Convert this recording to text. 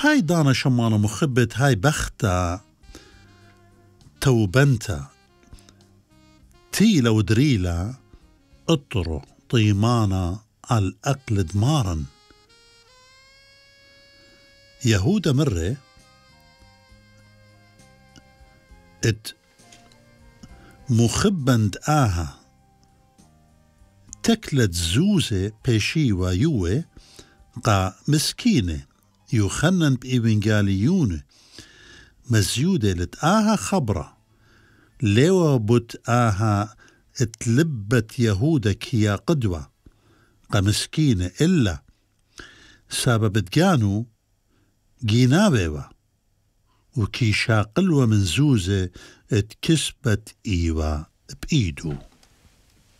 هاي دانا شمانة مخبت هاي بختا توبنتا تيلا ودريلا اطرو طيمانا على الأقل دمارا. يهودا مرة ات مخبند آها تكلت زوزة بيشي ويوه قا مسكينة يخنن بإبنجاليونه مزيودة لتآها خبرة ليوا بوت آها اتلبت يهودا كيا قدوة قا مسكينة إلا سبب تجانو جينابيوا وكي شاقلوا من زوزة اتكسبت إيوا بإيدو.